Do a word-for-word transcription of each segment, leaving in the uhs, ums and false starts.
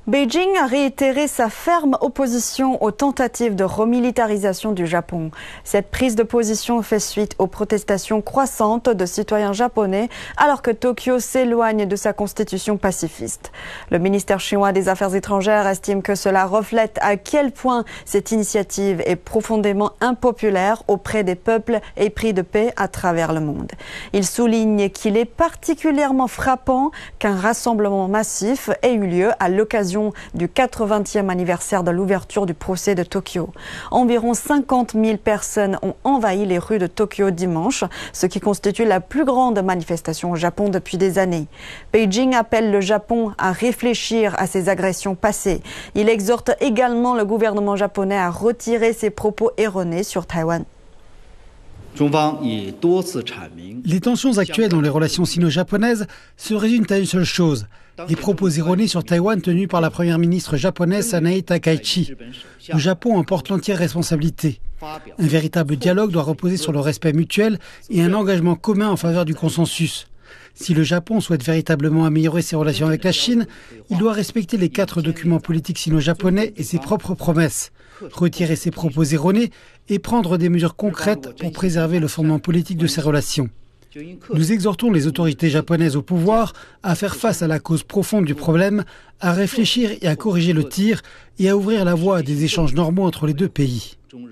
Beijing a réitéré sa ferme opposition aux tentatives de remilitarisation du Japon. Cette prise de position fait suite aux protestations croissantes de citoyens japonais alors que Tokyo s'éloigne de sa constitution pacifiste. Le ministère chinois des Affaires étrangères estime que cela reflète à quel point cette initiative est profondément impopulaire auprès des peuples épris de paix à travers le monde. Il souligne qu'il est particulièrement frappant qu'un rassemblement massif ait eu lieu à l'occasion du quatre-vingtième anniversaire de l'ouverture du procès de Tokyo. Environ cinquante mille personnes ont envahi les rues de Tokyo dimanche, ce qui constitue la plus grande manifestation au Japon depuis des années. Beijing appelle le Japon à réfléchir à ses agressions passées. Il exhorte également le gouvernement japonais à retirer ses propos erronés sur Taïwan. Les tensions actuelles dans les relations sino-japonaises se résument à une seule chose, les propos erronés sur Taïwan tenus par la première ministre japonaise Sanae Takaichi. Le Japon en porte l'entière responsabilité. Un véritable dialogue doit reposer sur le respect mutuel et un engagement commun en faveur du consensus. Si le Japon souhaite véritablement améliorer ses relations avec la Chine, il doit respecter les quatre documents politiques sino-japonais et ses propres promesses, retirer ses propos erronés et prendre des mesures concrètes pour préserver le fondement politique de ses relations. Nous exhortons les autorités japonaises au pouvoir à faire face à la cause profonde du problème, à réfléchir et à corriger le tir et à ouvrir la voie à des échanges normaux entre les deux pays.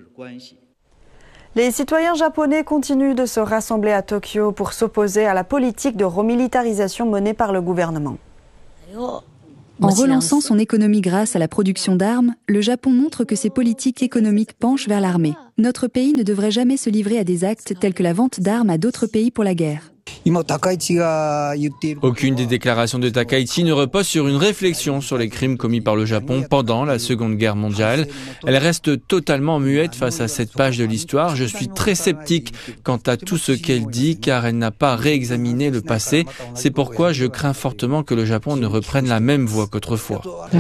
Les citoyens japonais continuent de se rassembler à Tokyo pour s'opposer à la politique de remilitarisation menée par le gouvernement. En relançant son économie grâce à la production d'armes, le Japon montre que ses politiques économiques penchent vers l'armée. Notre pays ne devrait jamais se livrer à des actes tels que la vente d'armes à d'autres pays pour la guerre. Aucune des déclarations de Takaichi ne repose sur une réflexion sur les crimes commis par le Japon pendant la Seconde Guerre mondiale. Elle reste totalement muette face à cette page de l'histoire. Je suis très sceptique quant à tout ce qu'elle dit car elle n'a pas réexaminé le passé. C'est pourquoi je crains fortement que le Japon ne reprenne la même voie qu'autrefois.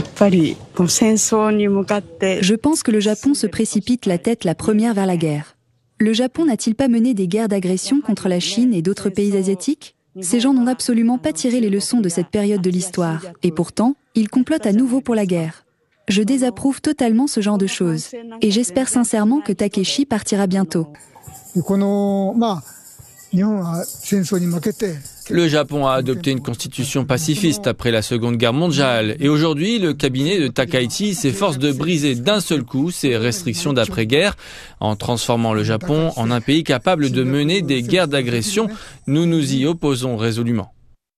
Je pense que le Japon se précipite la tête la première vers la guerre. Le Japon n'a-t-il pas mené des guerres d'agression contre la Chine et d'autres pays asiatiques ? Ces gens n'ont absolument pas tiré les leçons de cette période de l'histoire. Et pourtant, ils complotent à nouveau pour la guerre. Je désapprouve totalement ce genre de choses. Et j'espère sincèrement que Takeshi partira bientôt. Le Japon a adopté une constitution pacifiste après la Seconde Guerre mondiale et aujourd'hui, le cabinet de Takaichi s'efforce de briser d'un seul coup ces restrictions d'après-guerre en transformant le Japon en un pays capable de mener des guerres d'agression. Nous nous y opposons résolument.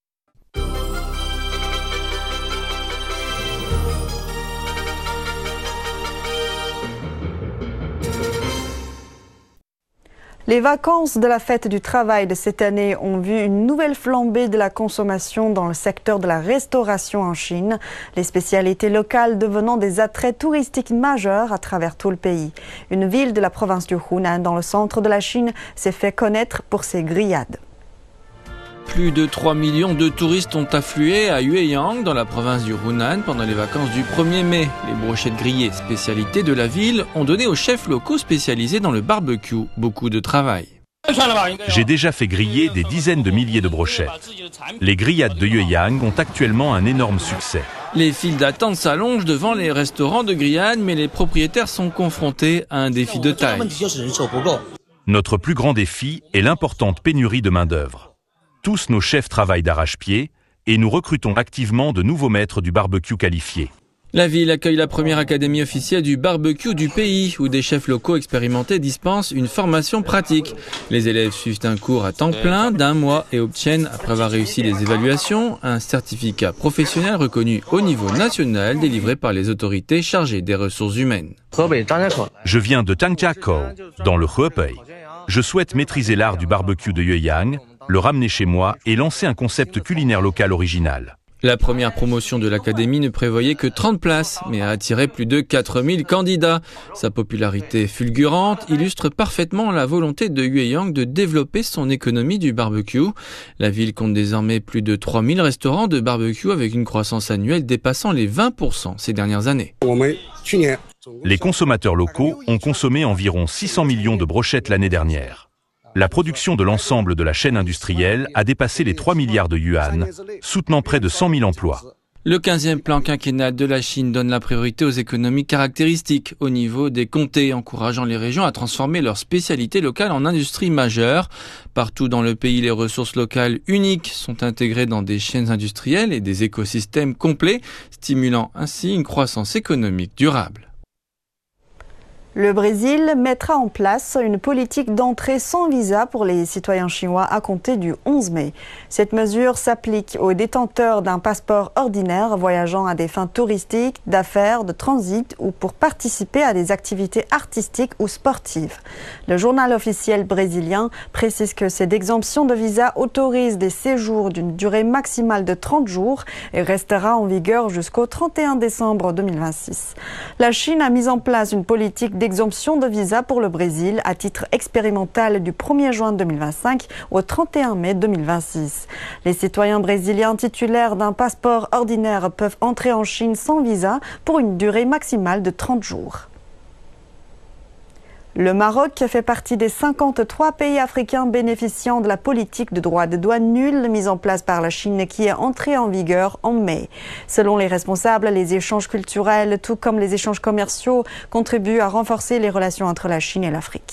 Les vacances de la fête du travail de cette année ont vu une nouvelle flambée de la consommation dans le secteur de la restauration en Chine, les spécialités locales devenant des attraits touristiques majeurs à travers tout le pays. Une ville de la province du Hunan, dans le centre de la Chine, s'est fait connaître pour ses grillades. Plus de trois millions de touristes ont afflué à Yueyang, dans la province du Hunan, pendant les vacances du premier mai. Les brochettes grillées, spécialité de la ville, ont donné aux chefs locaux spécialisés dans le barbecue beaucoup de travail. J'ai déjà fait griller des dizaines de milliers de brochettes. Les grillades de Yueyang ont actuellement un énorme succès. Les files d'attente s'allongent devant les restaurants de grillades, mais les propriétaires sont confrontés à un défi de taille. Notre plus grand défi est l'importante pénurie de main-d'œuvre. Tous nos chefs travaillent d'arrache-pied et nous recrutons activement de nouveaux maîtres du barbecue qualifiés. La ville accueille la première académie officielle du barbecue du pays où des chefs locaux expérimentés dispensent une formation pratique. Les élèves suivent un cours à temps plein d'un mois et obtiennent, après avoir réussi les évaluations, un certificat professionnel reconnu au niveau national délivré par les autorités chargées des ressources humaines. Je viens de Tangjiakou, dans le Hebei. Je souhaite maîtriser l'art du barbecue de Yueyang, le ramener chez moi et lancer un concept culinaire local original. La première promotion de l'académie ne prévoyait que trente places, mais a attiré plus de quatre mille candidats. Sa popularité fulgurante illustre parfaitement la volonté de Yueyang de développer son économie du barbecue. La ville compte désormais plus de trois mille restaurants de barbecue avec une croissance annuelle dépassant les vingt pour cent ces dernières années. Les consommateurs locaux ont consommé environ six cents millions de brochettes l'année dernière. La production de l'ensemble de la chaîne industrielle a dépassé les trois milliards de yuan, soutenant près de cent mille emplois. Le quinzième plan quinquennal de la Chine donne la priorité aux économies caractéristiques au niveau des comtés, encourageant les régions à transformer leurs spécialités locales en industries majeures. Partout dans le pays, les ressources locales uniques sont intégrées dans des chaînes industrielles et des écosystèmes complets, stimulant ainsi une croissance économique durable. Le Brésil mettra en place une politique d'entrée sans visa pour les citoyens chinois à compter du onze mai. Cette mesure s'applique aux détenteurs d'un passeport ordinaire voyageant à des fins touristiques, d'affaires, de transit ou pour participer à des activités artistiques ou sportives. Le journal officiel brésilien précise que cette exemption de visa autorise des séjours d'une durée maximale de trente jours et restera en vigueur jusqu'au trente et un décembre deux mille vingt-six. La Chine a mis en place une politique d'exemption Exemption de visa pour le Brésil à titre expérimental du premier juin deux mille vingt-cinq au trente et un mai deux mille vingt-six. Les citoyens brésiliens titulaires d'un passeport ordinaire peuvent entrer en Chine sans visa pour une durée maximale de trente jours. Le Maroc fait partie des cinquante-trois pays africains bénéficiant de la politique de droits de douane nuls mise en place par la Chine qui est entrée en vigueur en mai. Selon les responsables, les échanges culturels, tout comme les échanges commerciaux, contribuent à renforcer les relations entre la Chine et l'Afrique.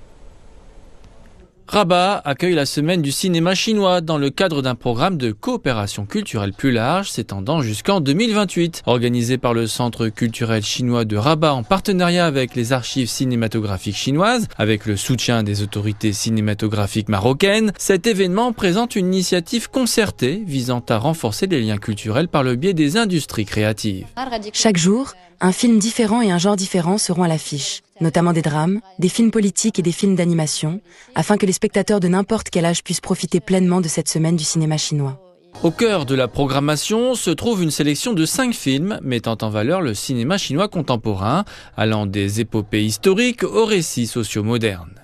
Rabat accueille la semaine du cinéma chinois dans le cadre d'un programme de coopération culturelle plus large s'étendant jusqu'en deux mille vingt-huit. Organisé par le Centre culturel chinois de Rabat en partenariat avec les archives cinématographiques chinoises, avec le soutien des autorités cinématographiques marocaines, cet événement présente une initiative concertée visant à renforcer les liens culturels par le biais des industries créatives. Chaque jour, un film différent et un genre différent seront à l'affiche, notamment des drames, des films politiques et des films d'animation, afin que les spectateurs de n'importe quel âge puissent profiter pleinement de cette semaine du cinéma chinois. Au cœur de la programmation se trouve une sélection de cinq films mettant en valeur le cinéma chinois contemporain, allant des épopées historiques aux récits sociaux modernes.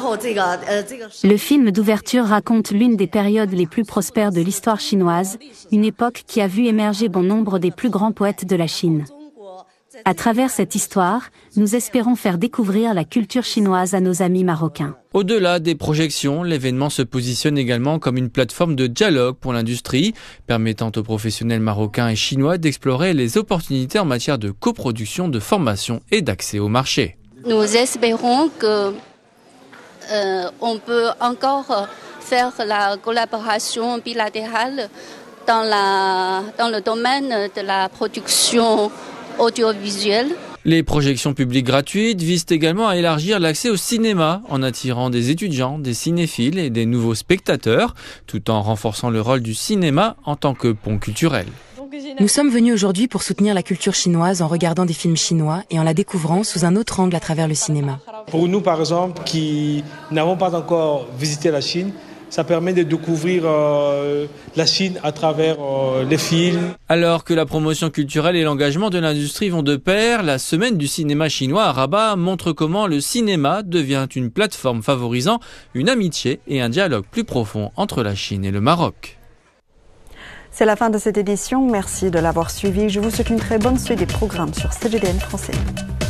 Le film d'ouverture raconte l'une des périodes les plus prospères de l'histoire chinoise, une époque qui a vu émerger bon nombre des plus grands poètes de la Chine. À travers cette histoire, nous espérons faire découvrir la culture chinoise à nos amis marocains. Au-delà des projections, l'événement se positionne également comme une plateforme de dialogue pour l'industrie, permettant aux professionnels marocains et chinois d'explorer les opportunités en matière de coproduction, de formation et d'accès au marché. Nous espérons que euh, on peut encore faire la collaboration bilatérale dans, la, dans le domaine de la production audiovisuel. Les projections publiques gratuites visent également à élargir l'accès au cinéma en attirant des étudiants, des cinéphiles et des nouveaux spectateurs, tout en renforçant le rôle du cinéma en tant que pont culturel. Nous sommes venus aujourd'hui pour soutenir la culture chinoise en regardant des films chinois et en la découvrant sous un autre angle à travers le cinéma. Pour nous, par exemple, qui n'avons pas encore visité la Chine, ça permet de découvrir euh, la Chine à travers euh, les films. Alors que la promotion culturelle et l'engagement de l'industrie vont de pair, la semaine du cinéma chinois à Rabat montre comment le cinéma devient une plateforme favorisant une amitié et un dialogue plus profond entre la Chine et le Maroc. C'est la fin de cette édition. Merci de l'avoir suivi. Je vous souhaite une très bonne suite des programmes sur C G D N Français.